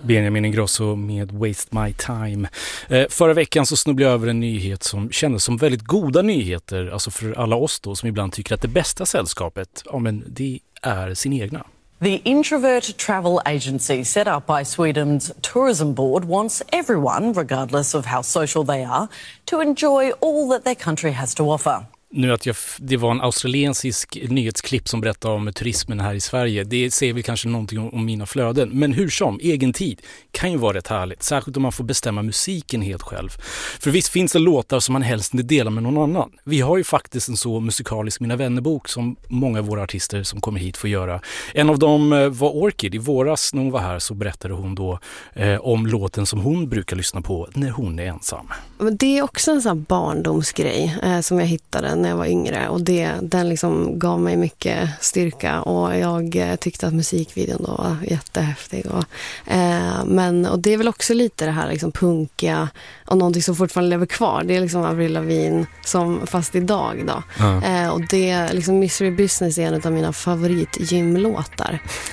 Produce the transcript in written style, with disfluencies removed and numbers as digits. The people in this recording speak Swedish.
Benjamin Ingrosso med Waste My Time. Förra veckan så snubblade jag över en nyhet som kändes som väldigt goda nyheter, alltså för alla oss då som ibland tycker att det bästa sällskapet, ja men det är sin egna. The Introvert Travel Agency set up by Sweden's Tourism Board wants everyone, regardless of how social they are, to enjoy all that their country has to offer. Nu att det var en australiensisk nyhetsklipp som berättade om turismen här i Sverige. Det säger väl kanske någonting om mina flöden. Men hur som, egen tid kan ju vara rätt härligt. Särskilt om man får bestämma musiken helt själv. För visst finns det låtar som man helst inte delar med någon annan. Vi har ju faktiskt en så musikalisk Mina vännerbok som många av våra artister som kommer hit får göra. En av dem var Orchid. I våras när hon var här så berättade hon då om låten som hon brukar lyssna på när hon är ensam. Men det är också en sån här barndomsgrej som jag hittade när jag var yngre, och den liksom gav mig mycket styrka, och jag tyckte att musikvideon då var jättehäftig och det är väl också lite det här liksom punkiga och någonting som fortfarande lever kvar. Det är liksom Avril Lavigne som fast idag då. Och det liksom Misery Business är en av mina favoritgymlåtar.